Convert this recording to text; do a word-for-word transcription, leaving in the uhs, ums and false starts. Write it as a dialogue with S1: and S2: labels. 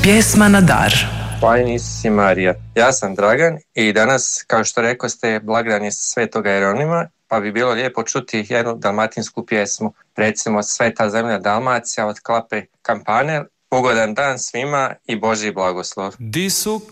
S1: Pjesma na dar.
S2: Fajn si Marija. Ja sam Dragan i danas, kao što rekao ste, blagdan je Svetoga Jeronima, pa bi bilo lijepo čuti jednu dalmatinsku pjesmu. Recimo Sveta zemlja Dalmacija od Klape Kampane. Pogodan dan svima i Božji blagoslov.
S3: Di su